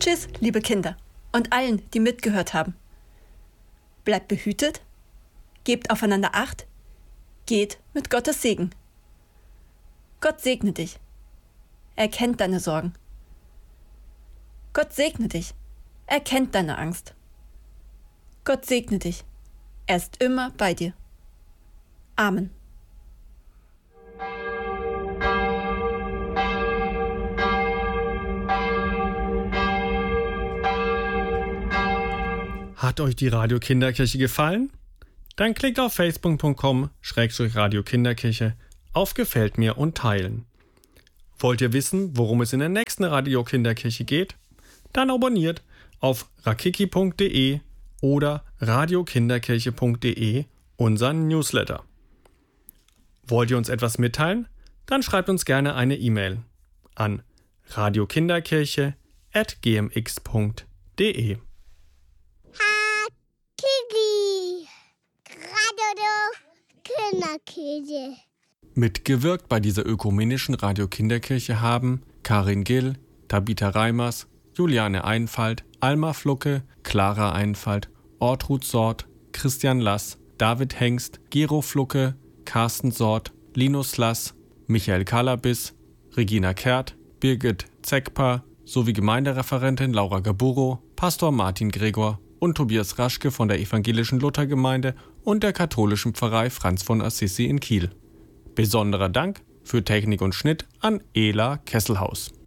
Tschüss, liebe Kinder und allen, die mitgehört haben. Bleibt behütet, gebt aufeinander Acht, geht mit Gottes Segen. Gott segne dich. Er kennt deine Sorgen. Gott segne dich. Er kennt deine Angst. Gott segne dich. Er ist immer bei dir. Amen. Hat euch die Radio Kinderkirche gefallen? Dann klickt auf facebook.com/Radio-Kinderkirche auf Gefällt mir und teilen. Wollt ihr wissen, worum es in der nächsten Radio Kinderkirche geht? Dann abonniert auf rakiki.de oder radiokinderkirche.de unseren Newsletter. Wollt ihr uns etwas mitteilen? Dann schreibt uns gerne eine E-Mail an radiokinderkirche@gmx.de. Kinderkirche. Mitgewirkt bei dieser ökumenischen Radio Kinderkirche haben Karin Gill, Tabitha Reimers, Juliane Einfalt, Alma Flucke, Clara Einfalt, Ortrud Sort, Christian Lass, David Hengst, Gero Flucke, Carsten Sort, Linus Lass, Michael Kalabis, Regina Kehrt, Birgit Zeckper sowie Gemeindereferentin Laura Gaburo, Pastor Martin Gregor und Tobias Raschke von der evangelischen Luthergemeinde und der katholischen Pfarrei Franz von Assisi in Kiel. Besonderer Dank für Technik und Schnitt an Ela Kesselhaus.